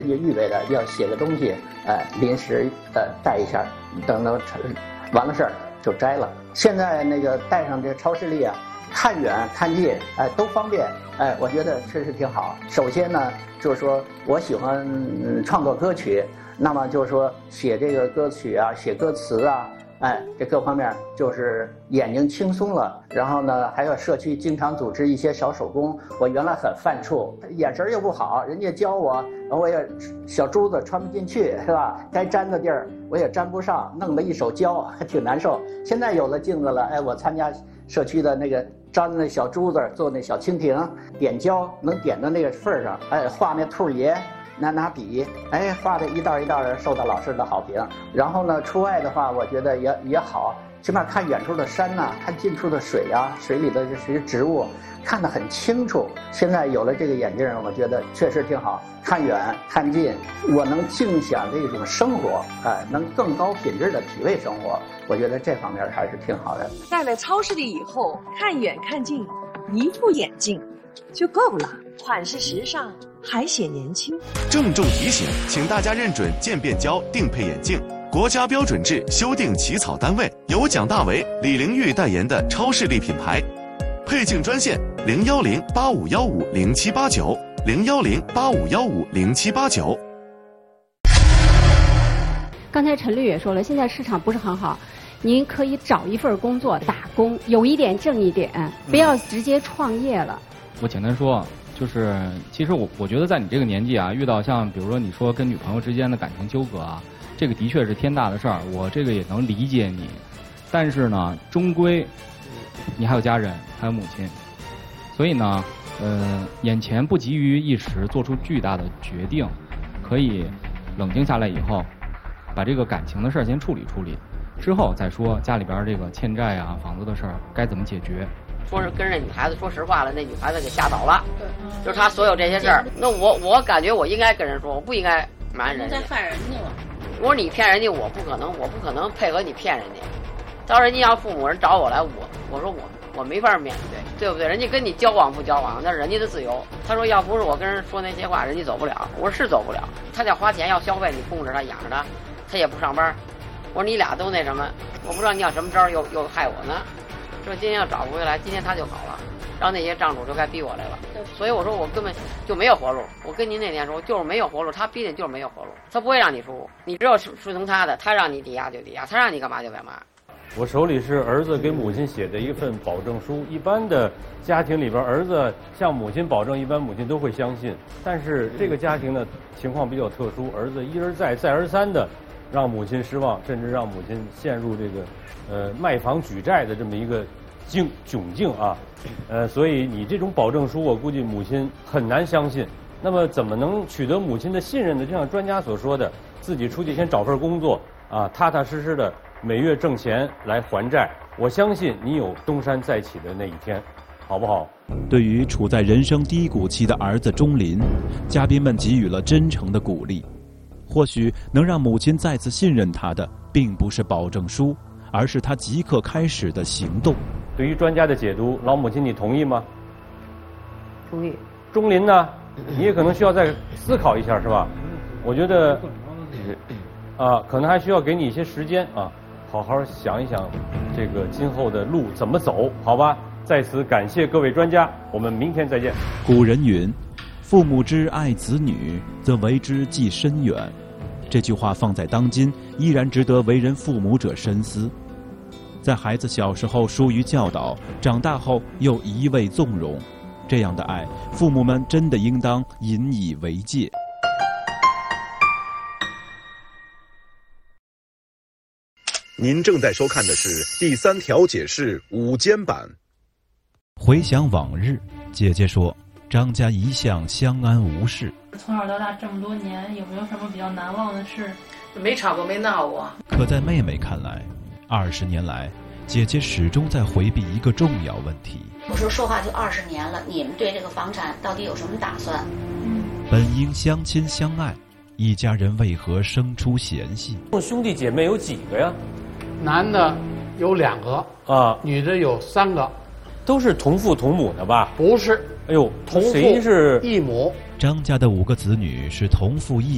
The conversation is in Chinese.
也预备的要写个东西，临时带一下，等到完了事儿就摘了。现在那个带上这超视力啊，看远看近，都方便，我觉得确实挺好。首先呢，就是说我喜欢创作歌曲，那么就是说写这个歌曲啊，写歌词啊。这各方面就是眼睛轻松了，然后呢，还有社区经常组织一些小手工。我原来很犯怵，眼神又不好，人家教我，我也小珠子穿不进去，是吧？该粘的地儿我也粘不上，弄得一手胶，还挺难受。现在有了镜子了，我参加社区的那个粘那小珠子，做那小蜻蜓，点胶能点到那个份儿上，画那兔爷。拿笔，画的一道一道的，受到老师的好评。然后呢，出外的话，我觉得也好，起码看远处的山呐，看近处的水啊，水里的这些植物，看得很清楚。现在有了这个眼镜，我觉得确实挺好，看远看近，我能尽享这种生活，能更高品质的体味生活。我觉得这方面还是挺好的。 戴了超视力以后，看远看近，一副眼镜就够了，款式时尚。还显年轻。 郑重提醒，请大家认准渐变胶定配眼镜，国家标准制修订起草单位由蒋大为、李玲玉代言的超视力品牌。配镜专线010-8515-0789 010-8515-0789。 刚才陈律也说了，现在市场不是很好，您可以找一份工作打工，有一点挣一点，不要直接创业了。 我简单说。就是其实我觉得在你这个年纪啊，遇到像比如说你说跟女朋友之间的感情纠葛啊，这个的确是天大的事儿，我这个也能理解你。但是呢，终归你还有家人，还有母亲，所以呢，眼前不急于一时做出巨大的决定，可以冷静下来以后，把这个感情的事儿先处理处理，之后再说家里边这个欠债啊、房子的事儿该怎么解决。 说是跟这女孩子说实话了，那女孩子给吓倒了。对，就是她所有这些事儿，那我感觉我应该跟人说，我不应该瞒人家。 在犯人家了。 我说你骗人家，我不可能配合你骗人家。到人家要父母人找我来，我说我没法面对，对不对？人家跟你交往不交往，那是人家的自由。他说要不是我跟人说那些话，人家走不了。我说是走不了，他得花钱要消费，你供着他养着他，他也不上班。我说你俩都那什么，我不知道你要什么招又害我呢。说今天要找不回来，今天他就好了，然后那些账主就该逼我来了。所以我说我根本就没有活路。我跟您那天说，就是没有活路，他逼你就是没有活路，他不会让你出，你只有顺从他的，他让你抵押就抵押，他让你干嘛就干嘛。 我手里是儿子给母亲写的一份保证书，一般的家庭里边，儿子向母亲保证，一般母亲都会相信。但是这个家庭的情况比较特殊，儿子一而再再而三的让母亲失望，甚至让母亲陷入这个卖房举债的这么一个窘境啊，所以你这种保证书，我估计母亲很难相信。那么怎么能取得母亲的信任呢？就像专家所说的，自己出去先找份工作啊，踏踏实实的每月挣钱来还债。我相信你有东山再起的那一天，好不好？ 对于处在人生低谷期的儿子钟林，嘉宾们给予了真诚的鼓励。或许能让母亲再次信任他的，并不是保证书，而是他即刻开始的行动。 对于专家的解读，老母亲你同意吗？ 同意。 钟林呢？你也可能需要再思考一下，是吧？我觉得，可能还需要给你一些时间啊，好好想一想，这个今后的路怎么走，好吧？在此感谢各位专家，我们明天再见。 古人云：“父母之爱子女，则为之计深远。”这句话放在当今，依然值得为人父母者深思。在孩子小时候疏于教导，长大后又一味纵容，这样的爱，父母们真的应当引以为戒。 您正在收看的是第3条解释午间版。 回想往日，姐姐说张家一向相安无事。 从小到大这么多年，有没有什么比较难忘的事？ 没吵过，没闹过。 可在妹妹看来，20年来，姐姐始终在回避一个重要问题。 我说话就20年了，你们对这个房产到底有什么打算？ 本应相亲相爱，一家人为何生出嫌隙？ 兄弟姐妹有几个呀？ 男的有2个啊，女的有3个。 都是同父同母的吧？ 不是。 哎呦， 同父谁是异母？ 张家的5个子女是同父异